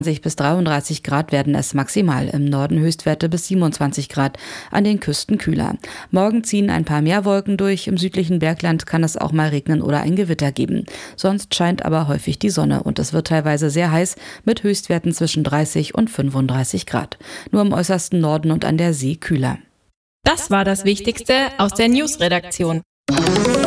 bis 33 Grad werden es maximal, im Norden Höchstwerte bis 27 Grad, an den Küsten kühler. Morgen ziehen ein paar mehr Wolken durch, im südlichen Bergland kann es auch mal regnen oder ein Gewitter geben. Sonst scheint aber häufig die Sonne und es wird teilweise sehr heiß mit Höchstwerten zwischen 30 und 35 Grad. Nur im äußersten Norden und an der See kühler. Das war das Wichtigste aus der Newsredaktion.